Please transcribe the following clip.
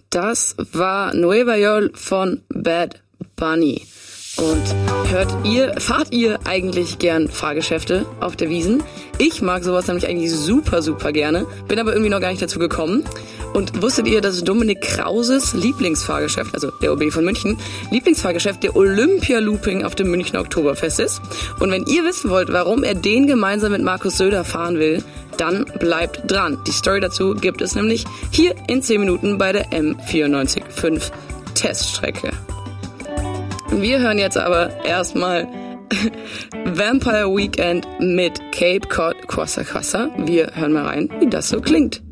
Das war Nueva York von Bad Bunny. Und fahrt ihr eigentlich gern Fahrgeschäfte auf der Wiesn? Ich mag sowas nämlich eigentlich super, super gerne, bin aber irgendwie noch gar nicht dazu gekommen. Und wusstet ihr, dass Dominik Krauses Lieblingsfahrgeschäft, also der OB von München, Lieblingsfahrgeschäft der Olympia-Looping auf dem Münchner Oktoberfest ist? Und wenn ihr wissen wollt, warum er den gemeinsam mit Markus Söder fahren will, dann bleibt dran. Die Story dazu gibt es nämlich hier in 10 Minuten bei der M94.5 Teststrecke. Wir hören jetzt aber erstmal Vampire Weekend mit Cape Cod Kwassa Kwassa. Wir hören mal rein, wie das so klingt.